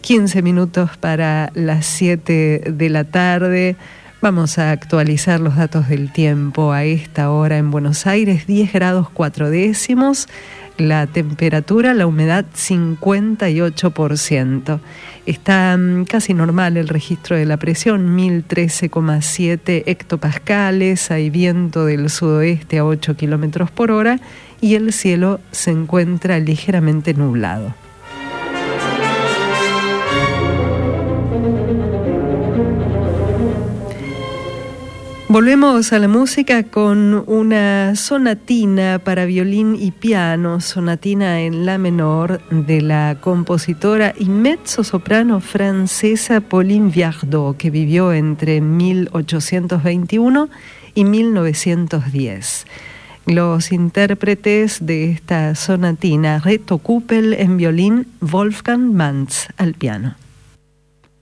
15 minutos para las 7 de la tarde. Vamos a actualizar los datos del tiempo a esta hora en Buenos Aires, 10 grados 4 décimos, la temperatura, la humedad 58%. Está casi normal el registro de la presión, 1013,7 hectopascales, hay viento del sudoeste a 8 kilómetros por hora y el cielo se encuentra ligeramente nublado. Volvemos a la música con una sonatina para violín y piano, sonatina en la menor de la compositora y mezzosoprano francesa Pauline Viardot, que vivió entre 1821 y 1910. Los intérpretes de esta sonatina, Reto Kuppel en violín, Wolfgang Manz al piano.